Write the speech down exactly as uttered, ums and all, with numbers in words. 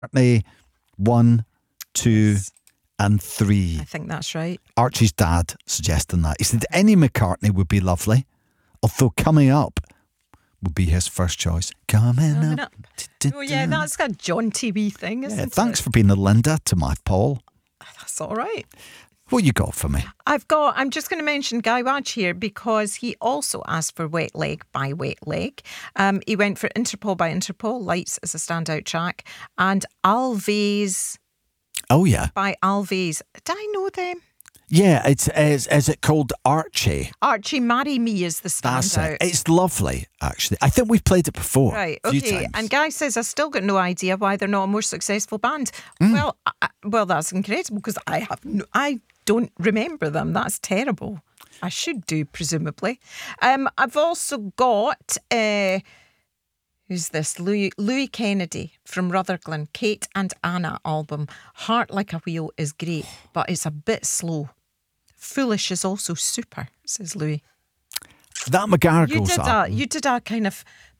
McCartney, one, two, and three. I think that's right. Archie's dad suggesting that. He said any McCartney would be lovely, although Coming Up would be his first choice. Coming, Coming up. up. Oh, yeah, that's a jaunty wee thing, isn't Yeah, it? thanks for being a Linda to my Paul. That's all right. What you got for me? I've got, I'm just going to mention Guy Wadge here because he also asked for Wet Leg by Wet Leg. Um, he went for Interpol by Interpol, Lights as a standout track, and Alves Oh, yeah. by Alves. Did I know them? Yeah, it's is, is it called Archie? Archie, Marry Me is the That's standout. it. It's lovely, actually. I think we've played it before. Right, a few okay. times. And Guy says, I still got no idea why they're not a more successful band. Mm. Well, I, well, that's incredible because I have no, I don't remember them. That's terrible. I should do, presumably. Um, I've also got, uh, who's this? Louis, Louis Kennedy from Rutherglen, Kate and Anna album. Heart Like a Wheel is great, but it's a bit slow. Foolish is also super, says Louis. That You McGarrigles did a, album. you did a kind of